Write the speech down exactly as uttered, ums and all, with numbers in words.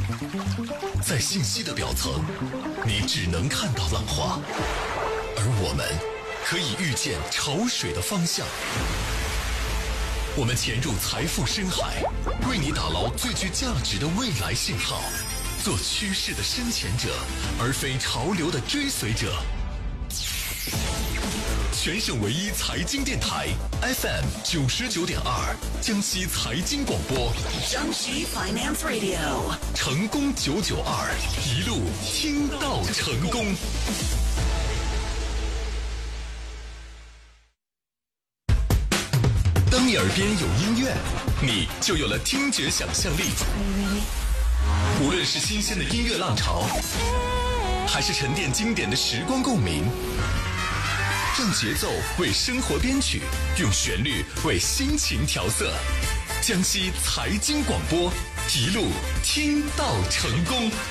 在信息的表层，你只能看到浪花，而我们可以预见潮水的方向。我们潜入财富深海，为你打捞最具价值的未来信号，做趋势的深潜者，而非潮流的追随者。全省唯一财经电台 F M 九十九点二，江西财经广播， 江西 Finance Radio， 成功九九二，一路听到成功。当你耳边有音乐，你就有了听觉想象力。无论是新鲜的音乐浪潮，还是沉淀经典的时光共鸣，让节奏为生活编曲，用旋律为心情调色。江西财经广播，一路听到成功。